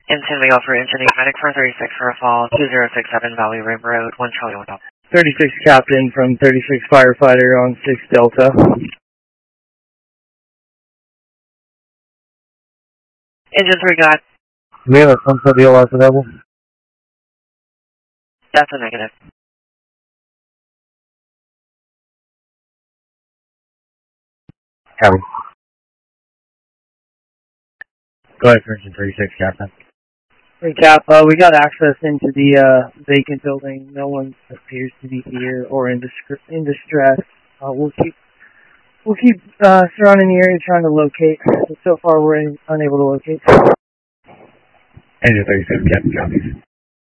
Engine Miguel for engine medic for 36 for a fall, 2067 Valley Rim Road, 1 Charlie 1 Delta. 36 Captain from 36 Firefighter on 6 Delta. Engine 3 got. We have a sunset DLS available? That's a negative. Copy. Go ahead for engine 36, Captain. Hey, Cap, we got access into the vacant building. No one appears to be here or in distress. We'll keep surrounding the area trying to locate. So far, we're unable to locate. Engine 36, Captain, copies.